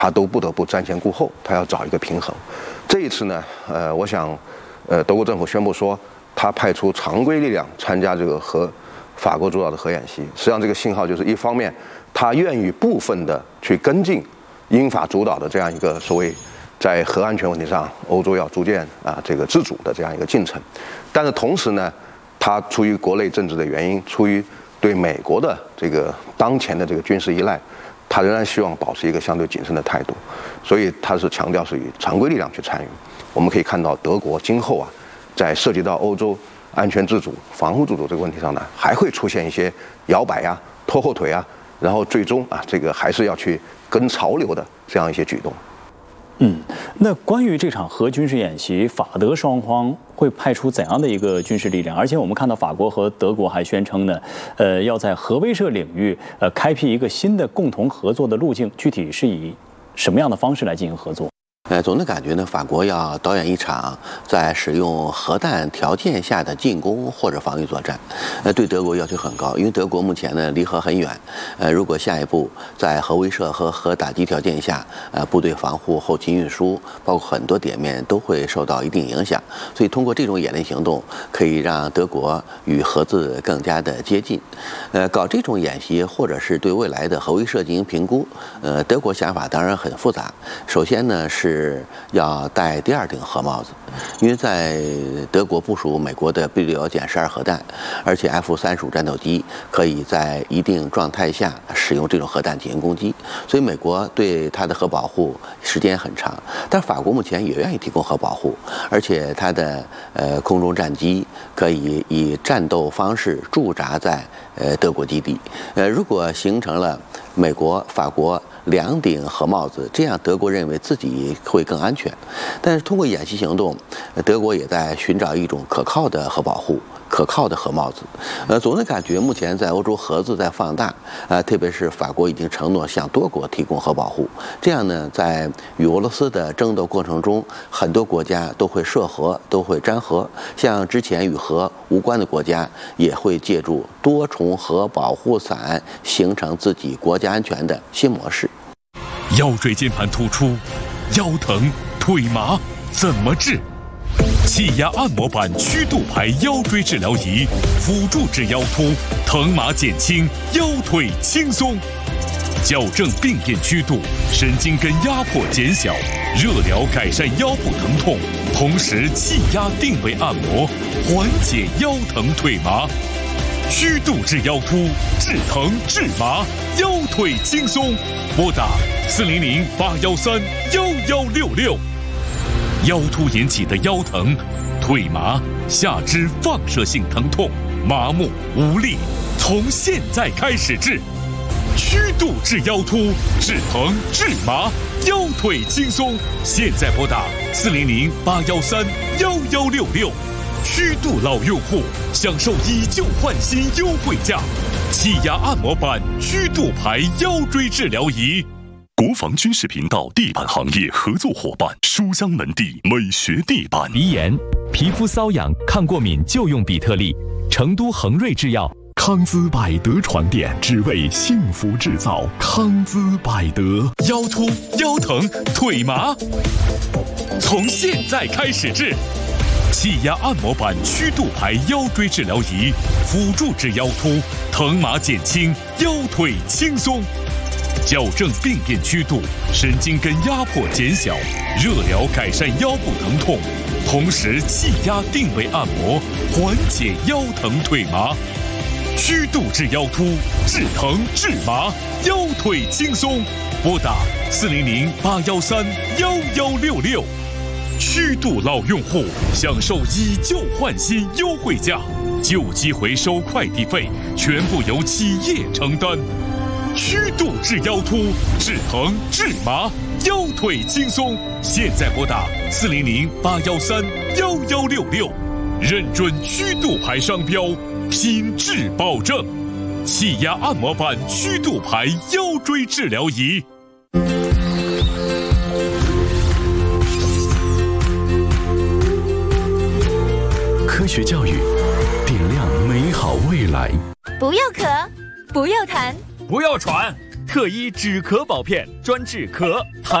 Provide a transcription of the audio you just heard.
他都不得不瞻前顾后，他要找一个平衡。这一次呢，我想，德国政府宣布说，他派出常规力量参加这个和法国主导的核演习。实际上，这个信号就是一方面，他愿意部分的去跟进英法主导的这样一个所谓在核安全问题上，欧洲要逐渐这个自主的这样一个进程。但是同时呢，他出于国内政治的原因，出于对美国的这个当前的这个军事依赖，他仍然希望保持一个相对谨慎的态度，所以他是强调是以常规力量去参与。我们可以看到，德国今后在涉及到欧洲安全自主、防护自主这个问题上呢，还会出现一些摇摆拖后腿然后最终这个还是要去跟潮流的这样一些举动。 那关于这场核军事演习，法德双方会派出怎样的一个军事力量？而且我们看到法国和德国还宣称呢，要在核威慑领域开辟一个新的共同合作的路径，具体是以什么样的方式来进行合作？ 总的感觉呢，法国要导演一场在使用核弹条件下的进攻或者防御作战，对德国要求很高，因为德国目前呢离核很远，如果下一步在核威慑和核打击条件下，部队防护、后勤运输，包括很多点面都会受到一定影响，所以通过这种演练行动，可以让德国与核子更加的接近。搞这种演习或者是对未来的核威慑进行评估，德国想法当然很复杂。首先呢是要戴第二顶核帽子，因为在德国部署美国的B6.12核弹，而且 F-35战斗机可以在一定状态下使用这种核弹进行攻击，所以美国对它的核保护时间很长。但法国目前也愿意提供核保护，而且它的空中战机可以以战斗方式驻扎在德国基地。如果形成了美国、法国两顶核帽子，这样德国认为自己会更安全。但是通过演习行动，德国也在寻找一种可靠的核保护、可靠的核帽子。总的感觉，目前在欧洲核子在放大，特别是法国已经承诺向多国提供核保护。这样呢，在与俄罗斯的争斗过程中，很多国家都会涉核，都会沾核。像之前与核无关的国家，也会借助多重核保护伞，形成自己国家安全的新模式。 腰椎间盘突出、腰疼、腿麻怎么治？气压按摩板曲度排腰椎治疗仪，辅助治腰突，疼麻减轻，腰腿轻松。矫正病变曲度，神经根压迫减小，热疗改善腰部疼痛，同时气压定位按摩，缓解腰疼腿麻。曲度治腰突，治疼治麻，腰腿轻松。拨打400-813-1166。腰突引起的腰疼、腿麻、下肢放射性疼痛、麻木无力，从现在开始治。曲度治腰突，治疼治麻，腰腿轻松。现在拨打400-813-1166。曲度老用户享受以旧换新优惠价，气压按摩板曲度排腰椎治疗仪。 国防军事频道地板行业合作伙伴书香门第美学地板。 鼻炎、皮肤瘙痒、抗过敏就用比特利。成都恒瑞制药。 康姿百德床垫，只为幸福制造。康姿百德。 腰突、腰疼、腿麻，从现在开始治。气压按摩板曲度排腰椎治疗仪，辅助治腰突，疼麻减轻，腰腿轻松。矫正病变曲度，神经根压迫减小，热疗改善腰部疼痛，同时气压定位按摩，缓解腰疼腿麻。曲度治腰突，治疼治麻，腰腿轻松。拨打400-813-1166。曲度老用户享受以旧换新优惠价，旧机回收快递费全部由企业承担。曲度治腰突，治疼治麻，腰腿轻松。现在拨打400-813-1166，认准曲度牌商标，品质保证。气压按摩板曲度牌腰椎治疗仪。 科学教育，点亮美好未来。 不要咳，不要痰， 不要喘， 特一止咳保片，专治咳痰。